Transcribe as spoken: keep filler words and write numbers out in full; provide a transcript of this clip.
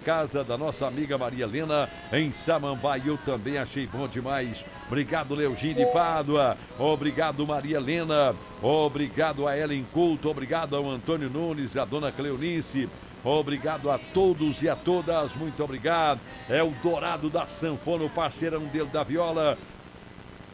casa da nossa amiga Maria Helena, em Samambaia. Eu também achei bom demais. Obrigado, Leogine de Pádua. Obrigado, Maria Helena. Obrigado a Ellen Couto. Obrigado ao Antônio Nunes, a dona Cleonice. Obrigado a todos e a todas, muito obrigado. É o Dourado da Sanfona, o parceirão dele da viola.